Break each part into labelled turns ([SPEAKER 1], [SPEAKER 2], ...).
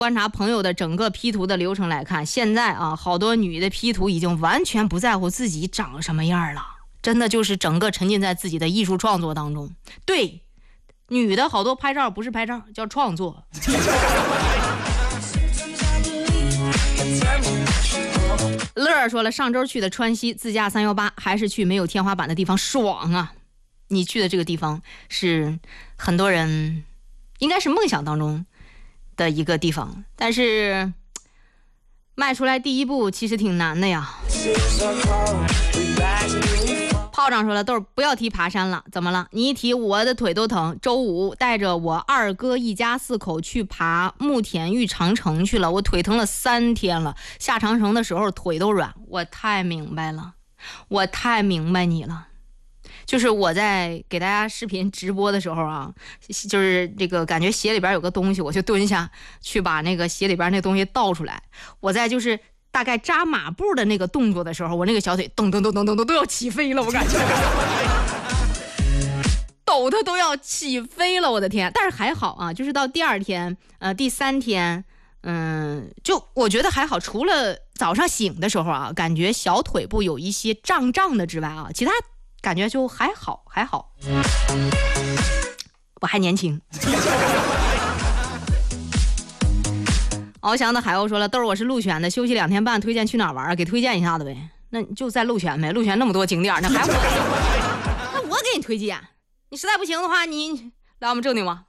[SPEAKER 1] 观察朋友的整个 P 图的流程来看，现在啊，好多女的 P 图已经完全不在乎自己长什么样了，真的就是整个沉浸在自己的艺术创作当中。对，女的好多拍照不是拍照，叫创作。乐儿说了，上周去的川西自驾318，还是去没有天花板的地方爽啊！你去的这个地方是很多人应该是梦想当中的一个地方，但是迈出来第一步其实挺难的呀。炮仗说了，豆儿不要提爬山了，怎么了？你一提我的腿都疼。周五带着我二哥一家4口去爬慕田峪长城去了，我腿疼了3天了，下长城的时候腿都软。我太明白了，我太明白你了。就是我在给大家视频直播的时候啊，就是这个感觉鞋里边有个东西，我就蹲下去把那个鞋里边那东西倒出来。我在就是大概扎马步的那个动作的时候，我那个小腿噔噔噔噔噔噔都要起飞了，我感觉抖它都要起飞了，我的天！但是还好啊，就是到第2天第3天就我觉得还好，除了早上醒的时候啊，感觉小腿部有一些胀胀的之外啊，其他感觉就还好，我还年轻。翱翔的海鸥说了，豆儿我是鹿泉的，休息2天半，推荐去哪儿玩？给推荐一下子呗。那你就在鹿泉呗，鹿泉那么多景点，那还那我给你推荐。你实在不行的话，你来我们正定吗？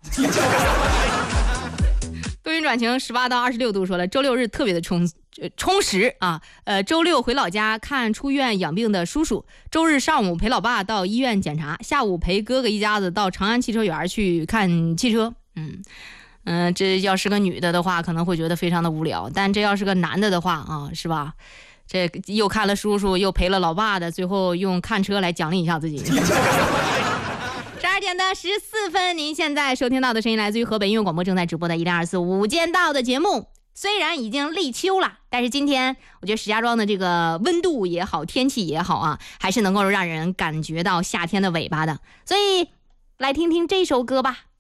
[SPEAKER 1] 多云转晴，18到26度说了，周6日特别的充实啊。周6回老家看出院养病的叔叔，周日上午陪老爸到医院检查，下午陪哥哥一家子到长安汽车园去看汽车。这要是个女的的话，可能会觉得非常的无聊，但这要是个男的的话啊，是吧？这又看了叔叔，又陪了老爸的，最后用看车来奖励一下自己。12点的14分，您现在收听到的声音来自于河北音乐广播正在直播的1024无间道的节目。虽然已经立秋了，但是今天我觉得石家庄的这个温度也好，天气也好啊，还是能够让人感觉到夏天的尾巴的。所以来听听这首歌吧。